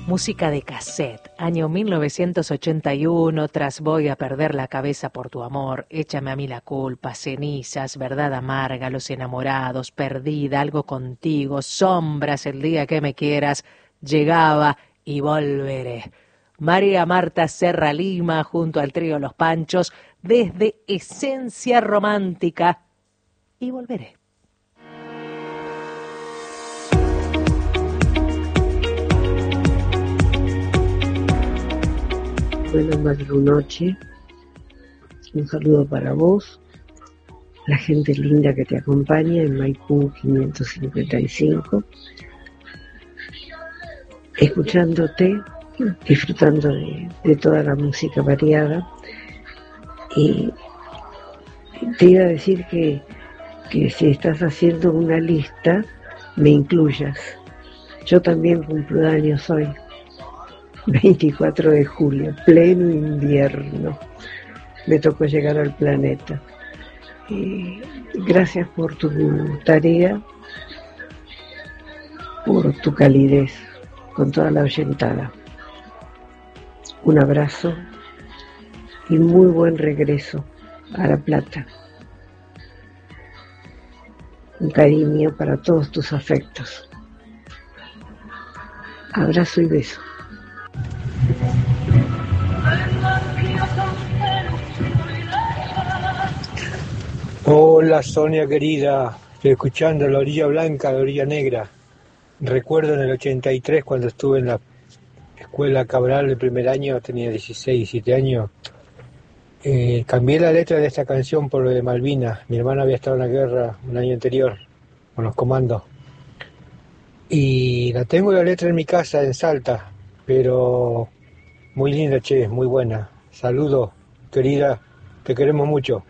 Música de cassette, año 1981, tras Voy a perder la cabeza por tu amor, Échame a mí la culpa, Cenizas, Verdad amarga, Los enamorados, Perdida, Algo contigo, Sombras, El día que me quieras, Llegaba y volveré. María Marta Serra Lima junto al trío Los Panchos, desde Esencia Romántica y volveré. Buenas madrugonoche, un saludo para vos, la gente linda que te acompaña en Maipú 555, escuchándote, disfrutando de toda la música variada. Y te iba a decir que si estás haciendo una lista, me incluyas. Yo también cumplo años hoy. 24 de julio, pleno invierno, me tocó llegar al planeta. Gracias por tu tarea, por tu calidez, con toda la oyentada. Un abrazo y muy buen regreso a La Plata. Un cariño para todos tus afectos. Abrazo y beso. Hola Sonia querida, estoy escuchando La Orilla Blanca, La Orilla Negra. Recuerdo en el 83 cuando estuve en la escuela Cabral el primer año, tenía 16, 17 años. Cambié la letra de esta canción por lo de Malvinas. Mi hermana había estado en la guerra un año anterior con los comandos. Y la tengo la letra en mi casa en Salta, pero muy linda, che, muy buena. Saludos, querida, te queremos mucho.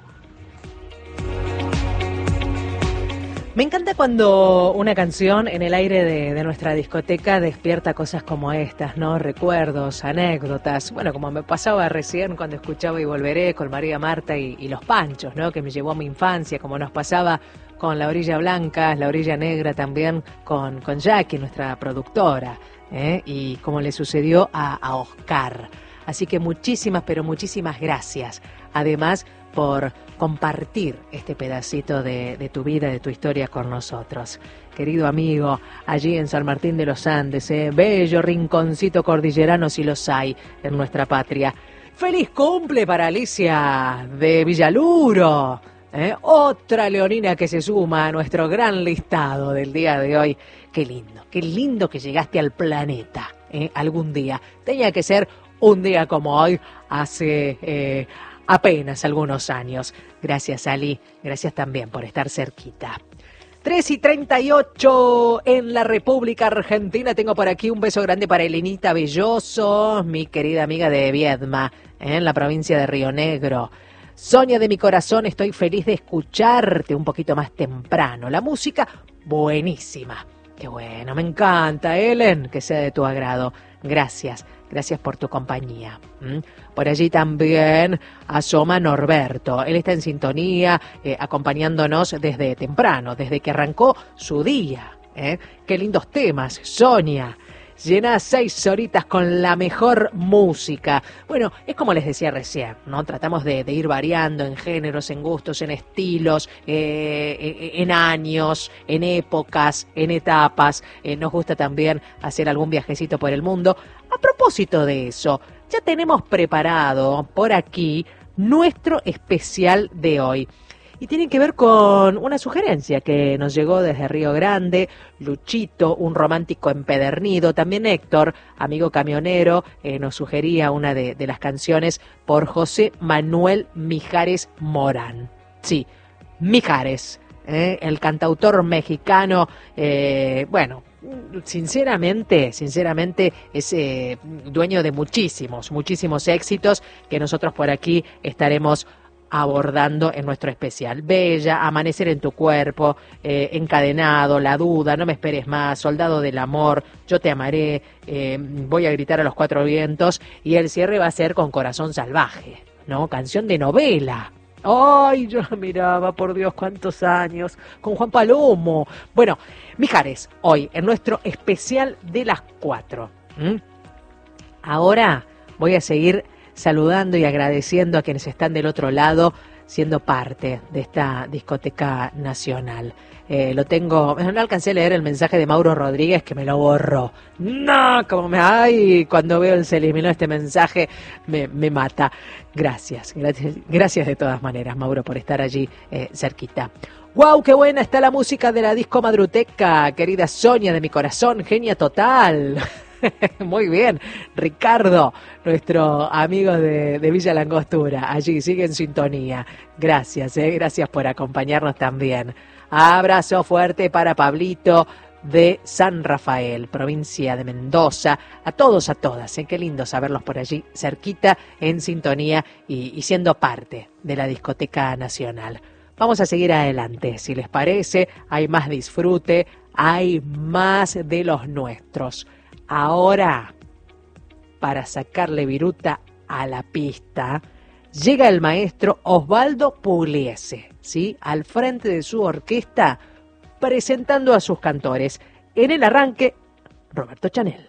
Me encanta cuando una canción en el aire de nuestra discoteca despierta cosas como estas, ¿no? Recuerdos, anécdotas, bueno, como me pasaba recién cuando escuchaba Y Volveré con María Marta y Los Panchos, ¿no? Que me llevó a mi infancia, como nos pasaba con La Orilla Blanca, La Orilla Negra también con Jackie, nuestra productora, y como le sucedió a Oscar. Así que muchísimas, pero muchísimas gracias. Además, por compartir este pedacito de tu vida, de tu historia con nosotros. Querido amigo, allí en San Martín de los Andes, bello rinconcito cordillerano si los hay en nuestra patria. ¡Feliz cumple para Alicia de Villaluro! Otra leonina que se suma a nuestro gran listado del día de hoy. Qué lindo que llegaste al planeta algún día. Tenía que ser un día como hoy, hace apenas algunos años. Gracias, Ali. Gracias también por estar cerquita. 3:38 en la República Argentina. Tengo por aquí un beso grande para Elenita Belloso, mi querida amiga de Viedma, en la provincia de Río Negro. Sonia de mi corazón, estoy feliz de escucharte un poquito más temprano. La música, buenísima. Qué bueno, me encanta, Ellen, que sea de tu agrado. Gracias por tu compañía. Por allí también asoma Norberto. Él está en sintonía, acompañándonos desde temprano, desde que arrancó su día. Qué lindos temas, Sonia. Llena 6 horitas con la mejor música. Bueno, es como les decía recién, ¿no? Tratamos de ir variando en géneros, en gustos, en estilos, en años, en épocas, en etapas. Nos gusta también hacer algún viajecito por el mundo. A propósito de eso, ya tenemos preparado por aquí nuestro especial de hoy. Y tiene que ver con una sugerencia que nos llegó desde Río Grande, Luchito, un romántico empedernido, también Héctor, amigo camionero, nos sugería una de las canciones por José Manuel Mijares Morán. Sí, Mijares, el cantautor mexicano, bueno, sinceramente es dueño de muchísimos éxitos que nosotros por aquí estaremos abordando en nuestro especial. Bella, Amanecer en tu cuerpo, Encadenado, La duda, No me esperes más, Soldado del amor, Yo te amaré, Voy a gritar a los 4 vientos, y el cierre va a ser con Corazón salvaje, ¿no? Canción de novela. Ay, yo la miraba, por Dios, cuántos años, con Juan Palomo. Bueno, Mijares, hoy en nuestro especial de las 4. Ahora voy a seguir saludando y agradeciendo a quienes están del otro lado, siendo parte de esta discoteca nacional. Lo tengo, no alcancé a leer el mensaje de Mauro Rodríguez, que me lo borró. No, ay, cuando veo se eliminó este mensaje, me mata. Gracias de todas maneras, Mauro, por estar allí cerquita. ¡Wow! ¡Qué buena está la música de la disco Madruteca! Querida Sonia de mi corazón, genia total. Muy bien, Ricardo, nuestro amigo de Villa Langostura, allí sigue en sintonía. Gracias, gracias por acompañarnos también. Abrazo fuerte para Pablito de San Rafael, provincia de Mendoza. A todos, a todas, qué lindo saberlos por allí cerquita, en sintonía y siendo parte de la discoteca nacional. Vamos a seguir adelante, si les parece, hay más disfrute, hay más de los nuestros. Ahora, para sacarle viruta a la pista, llega el maestro Osvaldo Pugliese, ¿sí? Al frente de su orquesta, presentando a sus cantores. En el arranque, Roberto Chanel.